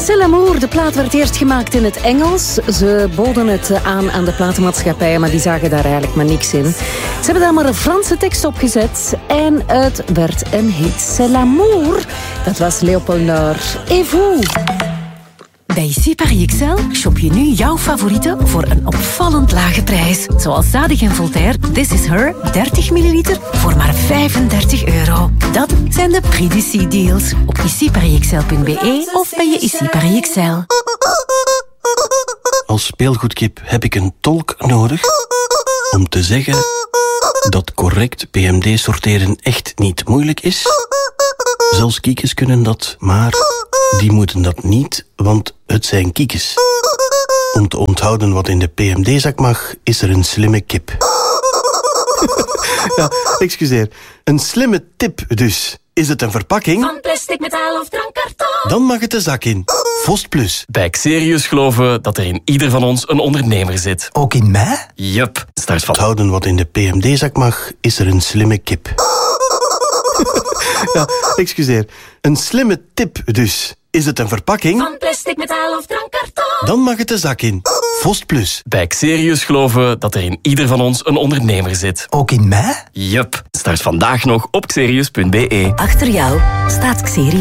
C'est l'amour. De plaat werd eerst gemaakt in het Engels. Ze boden het aan de platenmaatschappijen, maar die zagen daar eigenlijk maar niks in. Ze hebben daar maar een Franse tekst op gezet en het werd een hit. C'est l'amour. Dat was Léopold. Et vous? Bij IC Paris Excel shop je nu jouw favorieten voor een opvallend lage prijs. Zoals Zadig en Voltaire This Is Her 30 ml voor maar €35. Dat zijn de Prix d'Ici deals op icparisexcel.be of bij je IC Paris Excel. Als speelgoedkip heb ik een tolk nodig om te zeggen dat correct PMD sorteren echt niet moeilijk is. Zelfs kiekjes kunnen dat, maar die moeten dat niet, want het zijn kiekjes. Om te onthouden wat in de PMD-zak mag, is er een slimme kip. Ja, excuseer. Een slimme tip dus. Is het een verpakking? Van plastic, metaal of drankkarton? Dan mag het de zak in. Vost Plus. Bij Xerius geloven we dat er in ieder van ons een ondernemer zit. Ook in mij? Yup. Start van... Onthouden wat in de PMD-zak mag, is er een slimme kip. Ja, excuseer. Een slimme tip dus. Is het een verpakking? Van plastic, metaal of drankkarton? Dan mag het de zak in. Vost Plus. Bij Xerius geloven we dat er in ieder van ons een ondernemer zit. Ook in mij? Yup. Start vandaag nog op xerius.be. Achter jou staat Xerius.